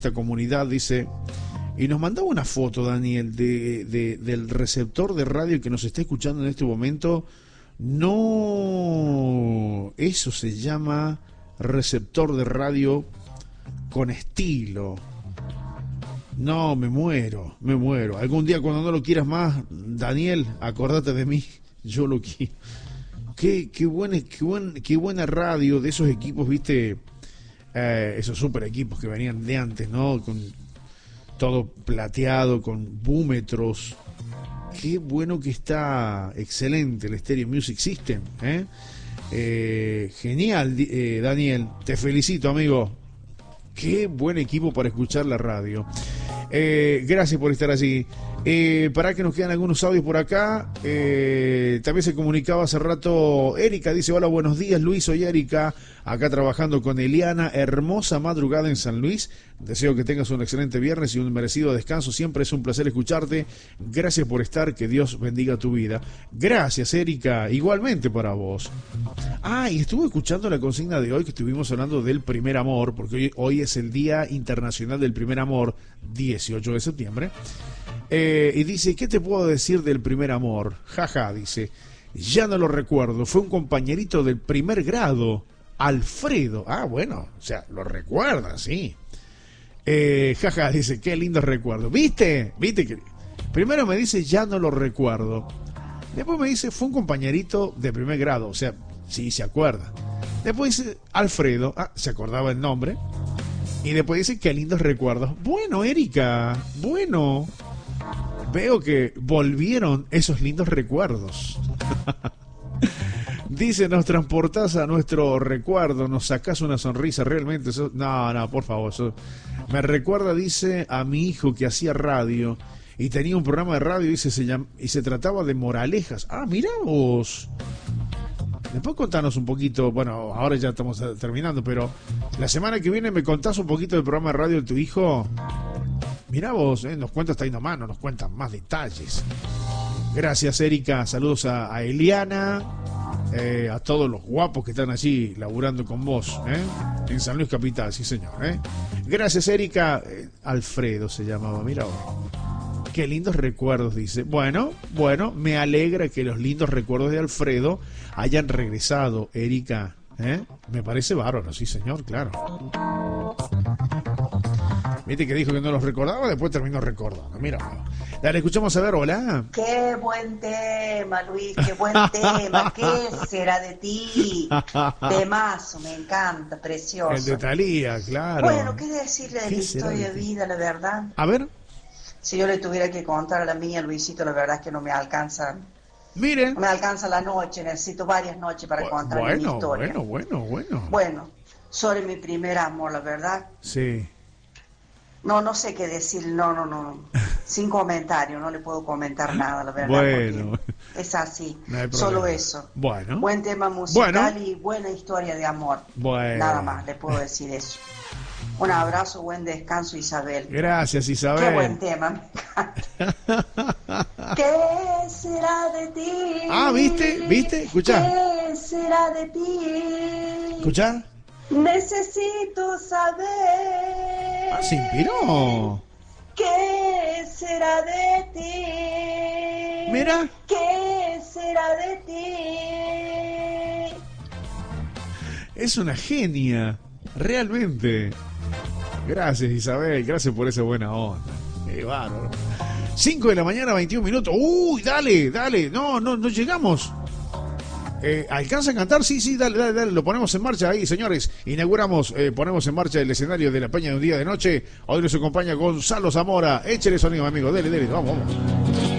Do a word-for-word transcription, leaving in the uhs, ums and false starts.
esta comunidad, dice, y nos mandaba una foto, Daniel, de, de, del receptor de radio que nos está escuchando en este momento. No, eso se llama receptor de radio con estilo. No, me muero, me muero. Algún día cuando no lo quieras más, Daniel, acordate de mí, yo lo quiero. Qué, qué buena, qué buen, qué buena radio de esos equipos, viste, eh, esos super equipos que venían de antes, ¿no? Con todo plateado, con búmetros. Qué bueno que está, excelente el Stereo Music System, ¿eh? Eh, genial, eh, Daniel, te felicito, amigo. Qué buen equipo para escuchar la radio. Eh, gracias por estar allí. Eh, para que nos quedan algunos audios por acá. Eh, también se comunicaba hace rato Erika, dice: hola, buenos días Luis, soy Erika, acá trabajando con Eliana, hermosa madrugada en San Luis, deseo que tengas un excelente viernes y un merecido descanso, siempre es un placer escucharte, gracias por estar, que Dios bendiga tu vida. Gracias, Erika, igualmente para vos. Ah, y estuve escuchando la consigna de hoy, que estuvimos hablando del primer amor, porque hoy, hoy es el Día Internacional del Primer Amor, dieciocho de septiembre. Eh, y dice: ¿qué te puedo decir del primer amor? Jaja, dice, ya no lo recuerdo, fue un compañerito del primer grado, Alfredo. Ah, bueno, o sea, lo recuerda, sí. Eh, jaja, dice, qué lindo recuerdo. ¿Viste? ¿Viste? Que primero me dice, ya no lo recuerdo. Después me dice, fue un compañerito de primer grado, o sea, sí, se acuerda. Después dice, Alfredo, ah, se acordaba el nombre. Y después dice, qué lindos recuerdos. Bueno, Erika, bueno. Veo que volvieron esos lindos recuerdos. Dice, nos transportás a nuestro recuerdo, nos sacás una sonrisa, realmente. Eso, no, no, por favor. Eso, me recuerda, dice, a mi hijo que hacía radio y tenía un programa de radio, dice, se llama, y se trataba de moralejas. Ah, mirá vos. Después contanos un poquito, bueno, ahora ya estamos terminando, pero la semana que viene me contás un poquito del programa de radio de tu hijo. Mirá vos, eh, nos cuentas, está ahí nomás, no nos cuentan más detalles. Gracias, Erika, saludos a, a Eliana, eh, a todos los guapos que están allí laburando con vos, ¿eh? En San Luis Capital, sí señor, ¿eh? Gracias, Erika. eh, Alfredo se llamaba, mira vos. Qué lindos recuerdos, dice. Bueno, bueno, me alegra que los lindos recuerdos de Alfredo hayan regresado, Erika, ¿eh? Me parece bárbaro, sí señor, claro. Viste que dijo que no los recordaba, después terminó recordando. Mira, dale, escuchamos a ver, hola. Qué buen tema, Luis, qué buen tema. ¿Qué será de ti? Temazo, me encanta, precioso. El de Thalía, claro. Bueno, ¿qué decirle de la historia de vida, la verdad? A ver. Si yo le tuviera que contar a la mía, Luisito, la verdad es que no me alcanza. Miren. No me alcanza la noche, necesito varias noches para contar bueno, mi historia. Bueno, bueno, bueno. Bueno, sobre mi primer amor, la verdad. Sí. No, no sé qué decir, no, no, no, sin comentario, no le puedo comentar nada, la verdad. Bueno. Es así, No solo eso. Bueno. Buen tema musical bueno. y buena historia de amor. Bueno. Nada más, le puedo decir eso. Un abrazo, buen descanso, Isabel. Gracias, Isabel. Qué buen tema, me encanta. ¿Qué será de ti? Ah, ¿viste? ¿Viste? Escuchá. ¿Qué será de ti? ¿Escuchá? Necesito saber. Ah, se inspiró. ¿Qué será de ti? Mira. ¿Qué será de ti? Es una genia, realmente. Gracias, Isabel, gracias por esa buena onda. Qué bárbaro. cinco de la mañana, veintiún minutos. Uy, dale, dale. No, no, no llegamos. Eh, ¿Alcanza a cantar? Sí, sí, dale, dale, dale, lo ponemos en marcha ahí, señores. Inauguramos, eh, ponemos en marcha el escenario de la Peña de un día de noche. Hoy nos acompaña Gonzalo Zamora. Échale sonido, amigo, dele, dele, vamos, vamos.